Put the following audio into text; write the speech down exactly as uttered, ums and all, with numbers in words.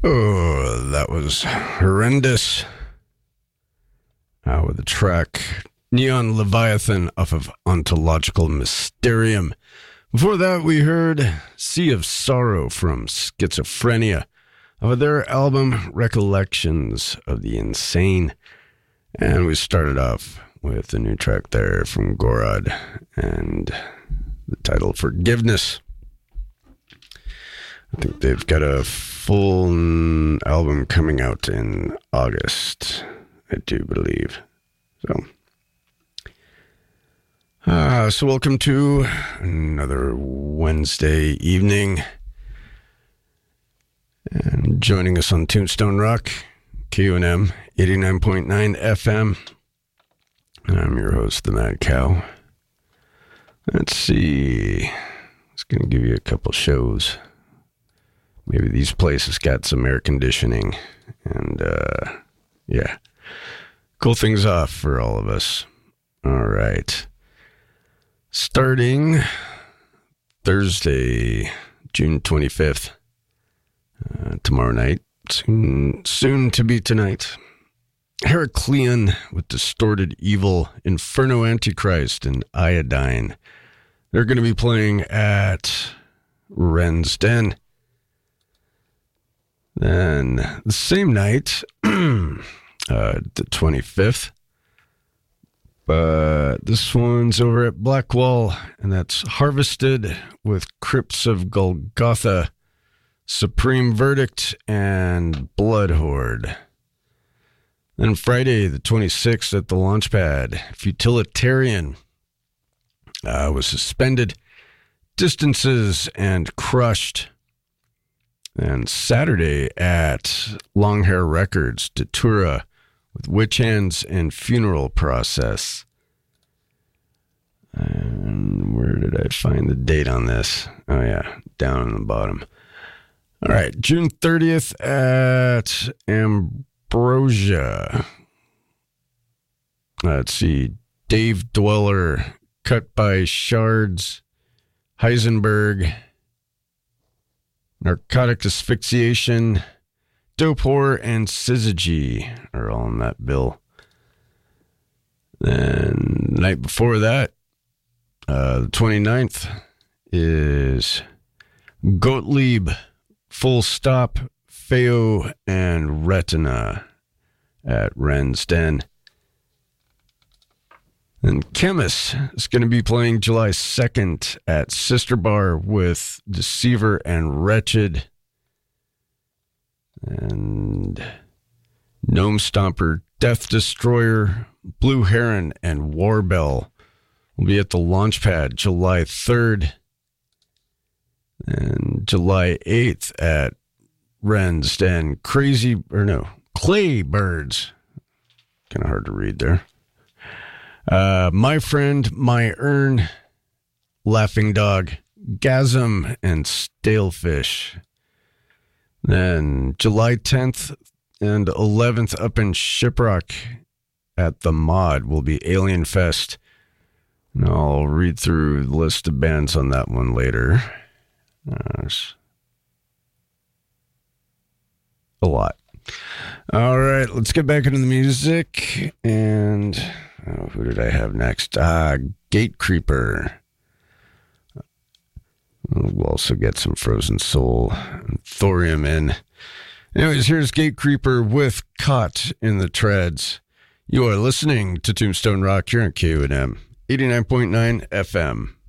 Oh, that was horrendous. Uh, with the track Neon Leviathan off of Ontological Mysterium. Before that, we heard Sea of Sorrow from Schizophrenia of their album Recollections of the Insane. And we started off with a new track there from Gorod and the title Forgiveness. I think they've got a full album coming out in August, I do believe. So, uh, so welcome to another Wednesday evening. And joining us on Tombstone Rock, K U N M eighty-nine point nine F M. And I'm your host, the Mad Cow. Let's see. I was going to give you a couple shows. Maybe these places got some air conditioning. And, uh, yeah. Cool things off for all of us. All right. Starting Thursday, June twenty-fifth. Uh, tomorrow night. Soon, soon to be tonight. Heraclean with Distorted Evil, Inferno Antichrist, and Iodine. They're going to be playing at Wren's Den. Then the same night, uh, the twenty-fifth, but this one's over at Blackwall, and that's Harvested with Crypts of Golgotha, Supreme Verdict, and Blood Horde. Then Friday, the twenty-sixth, at the Launchpad, Futilitarian uh, was Suspended, Distances, and Crushed. And Saturday at Longhair Records, Datura with Witch Hands and Funeral Process. And where did I find the date on this? Oh, yeah, down on the bottom. All right, June thirtieth at Ambrosia. Let's see, Dave Dweller, Cut by Shards, Heisenberg, Narcotic Asphyxiation, Dope Whore, and Syzygy are all on that bill. Then the night before that, uh, the twenty-ninth, is Gottlieb, Full Stop, Feo, and Retina at Wren's Den. And Chemist is going to be playing July second at Sister Bar with Deceiver and Wretched. And Gnome Stomper, Death Destroyer, Blue Heron, and Warbell will be at the Launchpad July third. And July eighth at Wren's Den, Crazy, or no, Clay Birds. Kind of hard to read there. Uh, My Friend, My Urn, Laughing Dog, Gasm, and Stalefish. Then July tenth and eleventh up in Shiprock at the Mod will be Alien Fest. And I'll read through the list of bands on that one later. There's a lot. All right, let's get back into the music. And oh, who did I have next? Ah, Gate Creeper. We'll also get some Frozen Soul and Thorium in. Anyways, here's Gate Creeper with Caught in the Treads. You are listening to Tombstone Rock here on K U N M eighty-nine point nine F M.